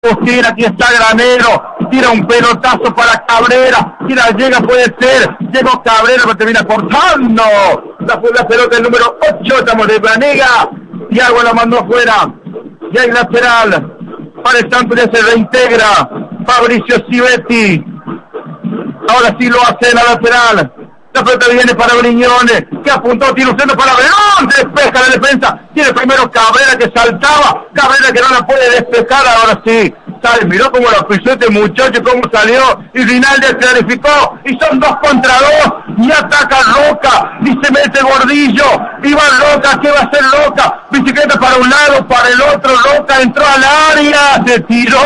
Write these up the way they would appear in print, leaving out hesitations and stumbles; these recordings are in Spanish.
Agustín, aquí está Granero, tira un pelotazo para Cabrera, llega, puede ser, llegó Cabrera, pero termina cortando la pelota el número 8, estamos de Banega, Thiago la mandó afuera, y hay lateral, para el Sampdoria se reintegra, Fabricio Civetti, ahora sí lo hace en la lateral, la pelota viene para Brignone, que apuntó, tiene un centro para Verón, despeja la defensa, tiene primero Cabrera que saltaba, Cabrera que no la puede despejar, ahora sí, sale, miró cómo la pisó este muchacho, cómo salió, y Rinaldi clarificó, y son 2 contra 2, y ataca Roca, y se mete Gordillo, y va Roca, ¿qué va a hacer Roca? Bicicleta para un lado, para el otro, Roca entró al área, se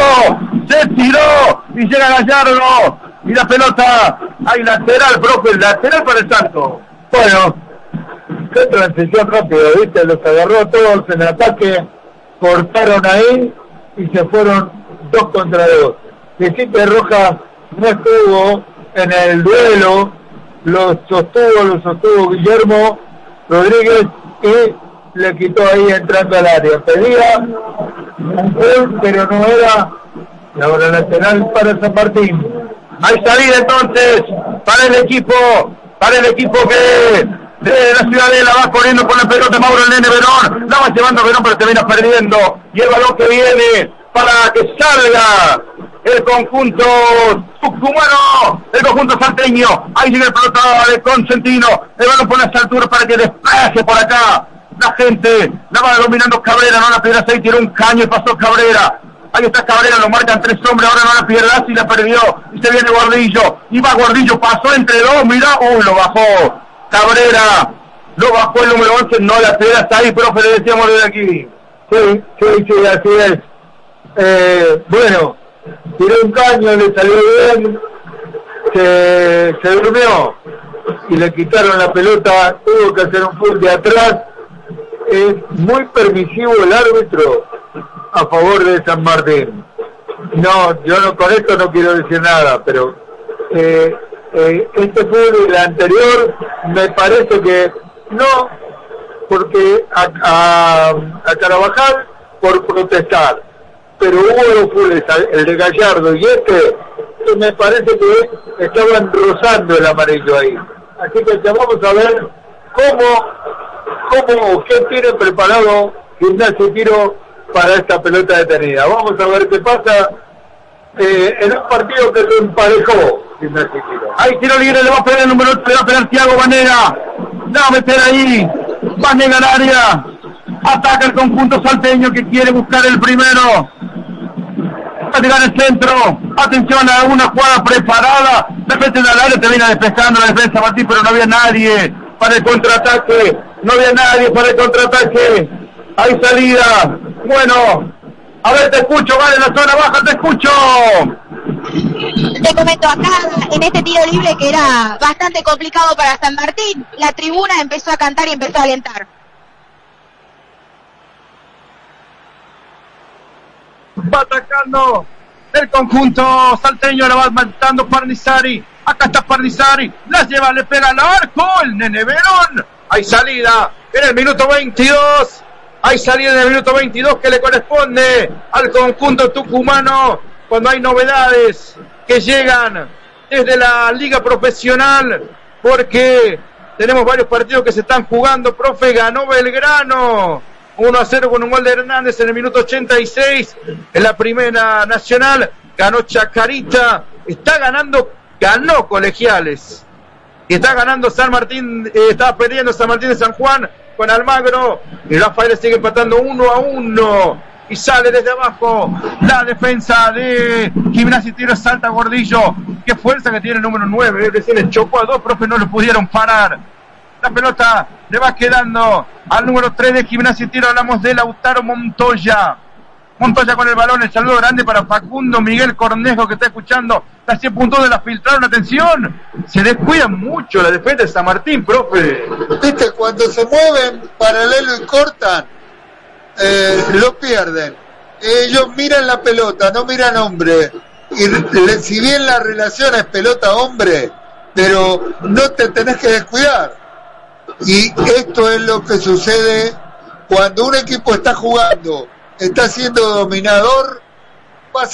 tiró, y llega Gallardo, y la pelota, hay lateral, profe, lateral para el Santos. Bueno, qué transición rápida, ¿viste? Los agarró a todos en el ataque, cortaron ahí y se fueron 2 contra 2. Vicente Rojas no estuvo en el duelo, lo sostuvo Guillermo Rodríguez y le quitó ahí entrando al área. Pedía un gol, pero no era. Y ahora lateral para San Martín. Hay salida entonces para el equipo que de la Ciudadela va corriendo con la pelota Mauro el Nene Verón, la va llevando Verón pero termina perdiendo, y el balón que viene para que salga el conjunto tucumano, el conjunto salteño, ahí llega el pelota de Consentino, el balón por las alturas para que despeje por acá, la gente la va dominando Cabrera, no la piedra, se tiró un caño y pasó Cabrera. Ahí está Cabrera, lo marcan 3 hombres, ahora no la pierdas y la perdió. Y se viene Gordillo, y va Gordillo, pasó entre 2, mirá, lo bajó Cabrera, lo bajó el número 11, no la pierdas ahí, profe, le decíamos desde aquí. Sí, así es. Bueno, tiró un caño, le salió bien, se durmió, y le quitaron la pelota, tuvo que hacer un full de atrás. Es muy permisivo el árbitro a favor de San Martín. No, yo no, con esto no quiero decir nada, pero este fue el anterior, me parece que no, porque a Carabajal por protestar, pero hubo los fulles, el de Gallardo y me parece que estaban rozando el amarillo ahí. Así que ya vamos a ver qué tiene preparado Gimnasia y Tiro para esta pelota detenida. Vamos a ver qué pasa en un partido que se emparejó Gimnasia y Tiro. Ahí tiro libre, le va a pegar el número 8, le va a pegar Thiago Banega, la va a meter ahí, Banega al área, ataca el conjunto salteño que quiere buscar el primero, va a tirar el centro, atención a una jugada preparada, de repente al área termina despejando la defensa Martín, pero no había nadie para el contraataque, hay salida, bueno, a ver, te escucho, vale, en la zona baja, te escucho. Te comento, acá en este tiro libre que era bastante complicado para San Martín, la tribuna empezó a cantar y empezó a alentar. Va atacando el conjunto salteño, la va matando Parnizari, acá está Parnizari, la lleva, le pega al arco, el Nene Verón, hay salida en el minuto 22, que le corresponde al conjunto tucumano, cuando hay novedades que llegan desde la liga profesional, porque tenemos varios partidos que se están jugando, profe. Ganó Belgrano 1-0 con un gol de Hernández en el minuto 86 en la Primera Nacional, ganó Chacarita, ganó Colegiales, y está ganando San Martín, está perdiendo San Martín de San Juan con Almagro, y Rafael sigue empatando 1-1, y sale desde abajo la defensa de Gimnasia y Tiro, salta Gordillo, qué fuerza que tiene el número 9, recién le chocó a 2, profe, no lo pudieron parar, la pelota le va quedando al número 3 de Gimnasia y Tiro, hablamos de Lautaro Montoya con el balón, el saludo grande para Facundo Miguel Cornejo que está escuchando, las 100 puntos de la filtraron, atención, se descuida mucho la defensa de San Martín, profe. Viste, cuando se mueven paralelo y cortan, lo pierden. Ellos miran la pelota, no miran hombre, y si bien la relación es pelota-hombre, pero no te tenés que descuidar, y esto es lo que sucede cuando un equipo está jugando, está siendo dominador